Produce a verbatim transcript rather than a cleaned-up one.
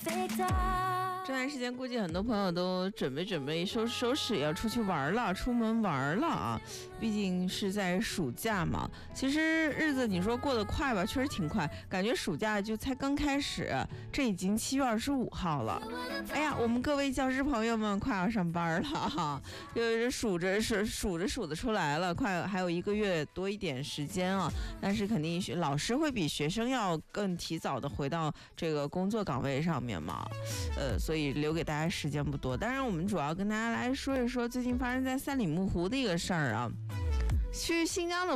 这段时间估计很多朋友都准备准备收拾收拾要出去玩了，出门玩了啊！毕竟是在暑假嘛。其实日子你说过得快吧，确实挺快，感觉暑假就才刚开始，这已经七月二十五号了。哎呀，我们各位教师朋友们快要上班了哈，就是数着数数着数得出来了，快还有一个月多一点时间啊。但是肯定老师会比学生要更提早的回到这个工作岗位上面嘛。呃，所以留给大家时间不多。当然，我们主要跟大家来说一说最近发生在三里木湖的一个事儿啊。去新疆的